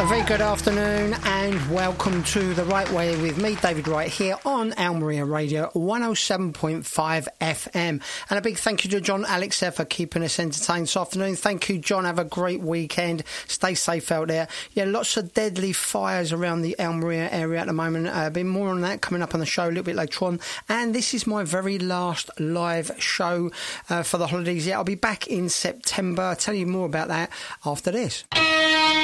very good afternoon and welcome to The Right Way with me, David Wright, here on Almeria Radio 107.5 FM. And a big thank you to John Alex there for keeping us entertained this afternoon. Thank you, John. Have a great weekend. Stay safe out there. Yeah, lots of deadly fires around the Almeria area at the moment. A bit more on that coming up on the show a little bit later on. And this is my very last live show for the holidays. Yeah, I'll be back in September. I'll tell you more about that after this.